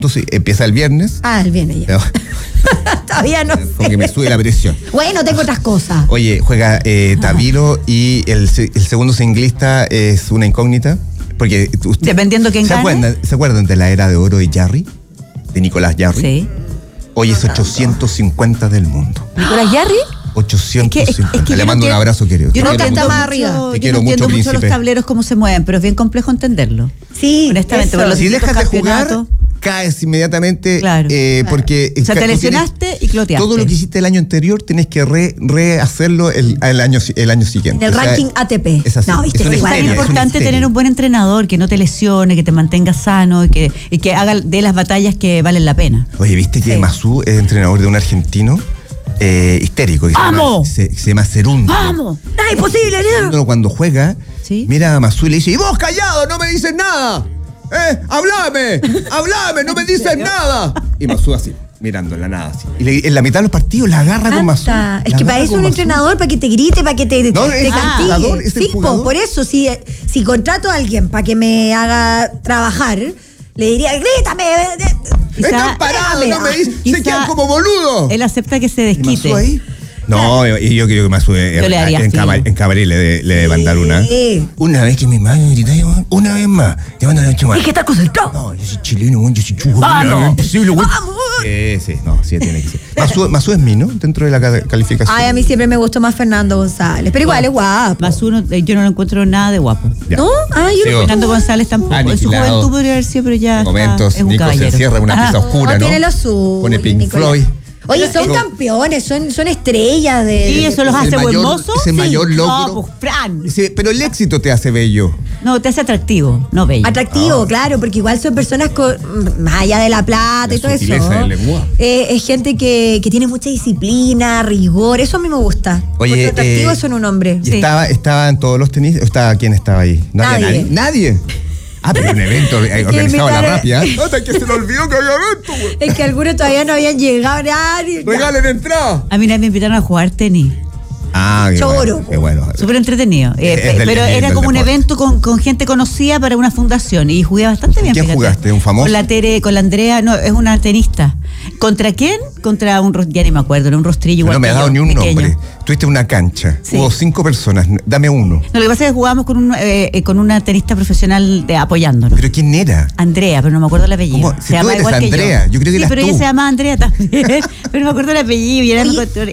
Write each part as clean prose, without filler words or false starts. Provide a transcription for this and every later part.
Entonces empieza el viernes. El viernes ya. Todavía no sé. Como que me sube la presión. Bueno, tengo otras cosas. Oye, juega Tavilo y el segundo singlista es una incógnita. Porque dependiendo quién gane. ¿Se acuerdan de la era de oro de Jarry? De Nicolás Jarry. Sí. Hoy es 850 del mundo. ¿Nicolás Jarry? 850. Le mando un abrazo, querido. Yo no entiendo mucho los tableros cómo se mueven, pero es bien complejo entenderlo. Sí, honestamente. Si dejas de jugar, caes inmediatamente. Claro. Porque o sea, te lesionaste y cloteaste. Todo lo que hiciste el año anterior tenés que rehacerlo el año siguiente. En el ranking ATP. Es así. No, ¿viste? Es tan importante tener un buen entrenador que no te lesione, que te mantenga sano y que haga de las batallas que valen la pena. Oye, ¿viste que Masú es entrenador de un argentino? Histérico. ¡Vamos! Se llama Cerundo. ¡Vamos! ¡No es imposible! Cerundo, cuando juega, ¿sí? Mira a Masú y le dice: ¡y vos callado, no me dices nada! ¡Háblame! ¡No me dices nada! Y Masú así, mirando en la nada así. Y en la mitad de los partidos la agarra con Masú. Es que para eso un entrenador, para que te grite, para que te castigue. Sí, por eso, si contrato a alguien para que me haga trabajar, le diría: ¡grítame! ¡Están parados! ¡No me dices! ¡Se quedan como boludos! Él acepta que se desquite. ¿Y Masú ahí? No, y yo creo que Masú en Cabaret le debe mandar una. Una vez que mi madre me gritaba, una vez más, te mandan a chumar. Es que está concentrado. No, yo soy chileno, yo soy chugo. ¡Vamos! Imposible, güey. Sí, tiene que ser. Masú es mí, ¿no? Dentro de la calificación. A mí siempre me gustó más Fernando González, pero igual es guapo. Masú, yo no lo encuentro nada de guapo. Ya. ¿No? Yo no. Fernando González tampoco. En su juventud podría haber sido, pero ya. En momentos, es un Nico caballero. se encierra en una pieza oscura, ¿no? Tiene lo suyo. Pone Pink Floyd. Oye, son campeones, son estrellas de... ¿Y eso los hace buen mozo? Es el mayor logro. No, pues, Fran. Pero el éxito te hace bello. No, te hace atractivo, no bello. Atractivo, claro, porque igual son personas más allá de la plata y todo eso. Es gente que tiene mucha disciplina, rigor, eso a mí me gusta. Oye, porque atractivos son un hombre. ¿Y estaba en todos los tenis? ¿Quién estaba ahí? ¿No había nadie? ¿Nadie? Pero un evento organizado a la rápida. Hasta que se le olvidó que había evento, güey. Es que algunos todavía no habían llegado. ¡Regalen entrada! A mí me invitaron a jugar tenis. Choro. Qué bueno. Súper entretenido. Pero era como un evento con gente conocida para una fundación y jugué bastante bien. ¿Quién jugaste? ¿Un famoso? Con la Tere, con la Andrea, no, es una tenista. ¿Contra quién? Contra ya ni me acuerdo, era un rostrillo igual. No me has dado ni un pequeño nombre. Tuviste una cancha, hubo 5 personas, dame uno. No, lo que pasa es que jugábamos con una tenista profesional apoyándonos. ¿Pero quién era? Andrea, pero no me acuerdo el apellido. ¿Cómo? Si tú eres Andrea, yo creo que eras pero tú. ella se llama Andrea también. Pero no me acuerdo el apellido y era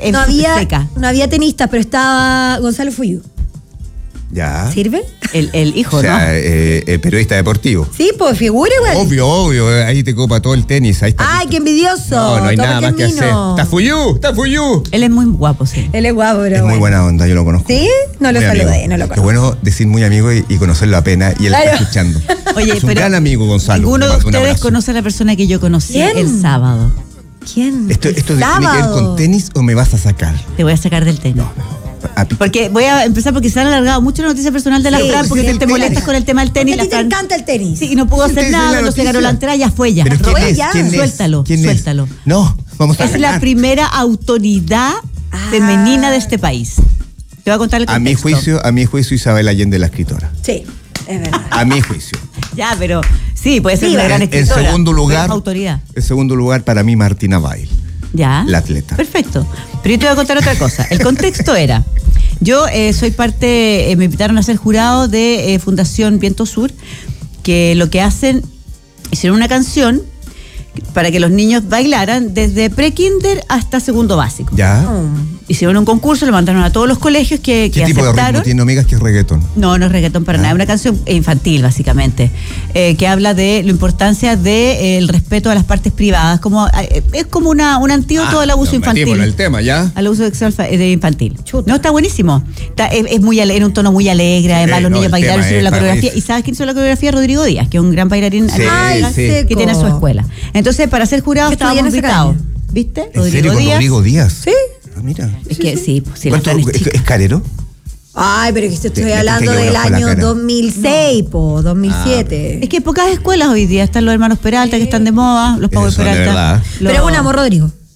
no había tenistas, pero estaba Gonzalo Fuyú. Ya. ¿Sirve? El hijo, o sea, ¿no? Periodista deportivo. Sí, pues figura igual. Obvio, ahí te copa todo el tenis. Ahí está. ¡Ay, qué envidioso! No hay nada más que hacer. ¡Está Fuyú! Él es muy guapo, sí. Él es guapo, pero es muy buena onda, yo lo conozco. ¿Sí? No lo saludé, no lo conozco. Qué bueno decir muy amigo y conocerlo apenas, y él está escuchando. Oye, es un gran amigo, Gonzalo. Ninguno de ustedes conoce a la persona que yo conocí el sábado. ¿Quién? ¿Esto tiene que ver con tenis o me vas a sacar? Te voy a sacar del tenis. No. Porque voy a empezar porque se han alargado mucho la noticia personal de la Fran, porque te molestas con el tema del tenis. A ti te encanta el tenis. Sí, y no pudo hacer nada, no se ganó la entrada, ya fue ya. ¿Pero quién es? Suéltalo. No, vamos a Es la primera autoridad femenina de este país. Te voy a contar el contexto. A mi juicio, Isabel Allende, la escritora. Sí, es verdad. A mi juicio. Ya, pero sí, puede ser una gran escritora. En segundo lugar, autoridad. En segundo lugar, para mí, Martina Bail. Ya. La atleta. Perfecto. Pero yo te voy a contar otra cosa. El contexto era, yo soy parte, me invitaron a ser jurado de Fundación Viento Sur, que lo que hacen, hicieron una canción para que los niños bailaran desde pre-kinder hasta segundo básico. Ya. Hicieron un concurso, lo mandaron a todos los colegios que ¿Qué tipo aceptaron. de ritmo tiene, amigas, que es reggaetón? No es reggaetón para nada, es una canción infantil básicamente, que habla de la importancia del respeto a las partes privadas, es como un antídoto al abuso infantil. El tema, ¿ya? Al abuso sexual infantil. No, está buenísimo. Es muy en un tono muy alegre, además los niños bailaron, hicieron la coreografía. ¿Y sabes quién hizo la coreografía? Rodrigo Díaz, que es un gran bailarín que tiene su escuela. Entonces, para ser jurado estábamos invitados. ¿Viste? ¿En serio, con Rodrigo Díaz? Sí. Mira. Es que sí, pues sí. ¿Es carero? Ay, pero que estoy hablando del año 2006, 2007. Es que hay pocas escuelas hoy día. Están los hermanos Peralta, que están de moda, los Pablo Peralta. Pero es un amor, Rodrigo.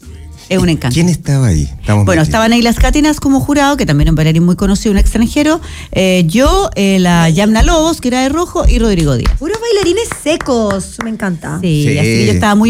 Es un encanto. ¿Quién estaba ahí? Estaba Neilas Cátinas como jurado, que también es un bailarín muy conocido, un extranjero. Yo, la Yamna Lobos, que era de rojo, y Rodrigo Díaz. Puros bailarines secos, me encanta. Sí, así que yo estaba muy